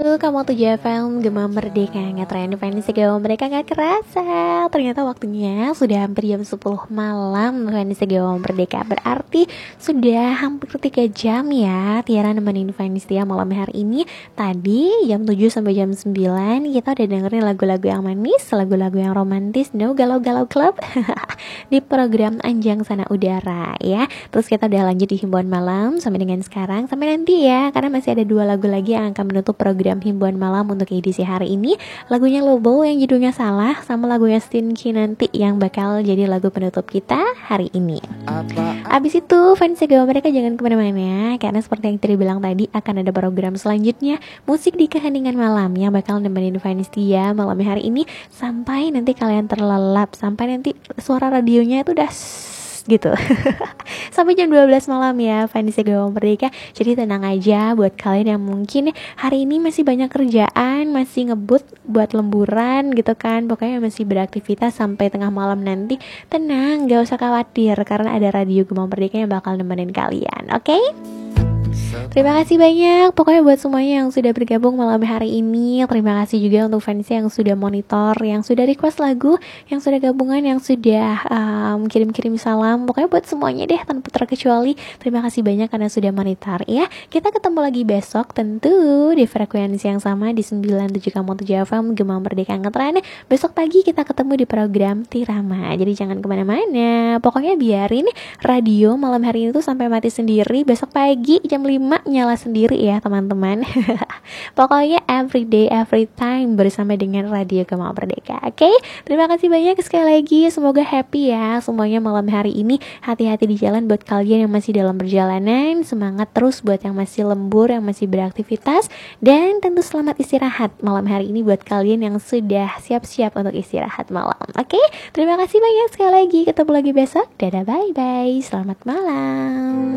Kamu tuh FM Gema Merdeka ngetren fans Gema Merdeka gak kerasa. Ternyata waktunya sudah hampir jam 10 malam fans Gema Merdeka. Berarti sudah hampir 3 jam ya Tiara nemenin fans Tia malam hari ini. Tadi jam 7 sampai jam 9 kita udah dengerin lagu-lagu yang manis, lagu-lagu yang romantis, no galau-galau club di program Anjang Sana Udara ya. Terus kita udah lanjut di himbauan malam sampai dengan sekarang, sampai nanti ya, karena masih ada 2 lagu lagi yang akan menutup program himbauan malam untuk edisi hari ini. Lagunya Lobo yang judulnya Salah, sama lagunya Stinky nanti yang bakal jadi lagu penutup kita hari ini. Abis itu fans Gema Merdeka jangan kemana-mana, karena seperti yang tadi bilang tadi akan ada program selanjutnya, musik di keheningan malam, yang bakal nemenin fans Tia malam hari ini sampai nanti kalian terlelap, sampai nanti suara radionya itu udah gitu sampai jam 12 malam ya fans Gema Merdeka. Jadi tenang aja buat kalian yang mungkin hari ini masih banyak kerjaan, masih ngebut buat lemburan gitu kan, pokoknya masih beraktivitas sampai tengah malam nanti. Tenang, gak usah khawatir, karena ada radio Gema Merdeka yang bakal nemenin kalian, oke? Terima kasih banyak pokoknya buat semuanya yang sudah bergabung malam hari ini. Terima kasih juga untuk fans yang sudah monitor, yang sudah request lagu, yang sudah gabungan, yang sudah kirim-kirim salam. Pokoknya buat semuanya deh tanpa terkecuali. Terima kasih banyak karena sudah monitor ya. Kita ketemu lagi besok tentu di frekuensi yang sama di 97,7 FM Gema Merdeka Ngetren. Besok pagi kita ketemu di program Tirama. Jadi jangan kemana-mana, pokoknya biarin radio malam hari ini tuh sampai mati sendiri. Besok pagi jam 5 nyala sendiri ya teman-teman. Pokoknya every day, every time bersama dengan Radio Gema Merdeka. Oke? Terima kasih banyak sekali lagi. Semoga happy ya semuanya malam hari ini. Hati-hati di jalan buat kalian yang masih dalam perjalanan. Semangat terus buat yang masih lembur, yang masih beraktivitas. Dan tentu selamat istirahat malam hari ini buat kalian yang sudah siap-siap untuk istirahat malam. Oke? Terima kasih banyak sekali lagi. Ketemu lagi besok. Dadah, bye-bye. Selamat malam.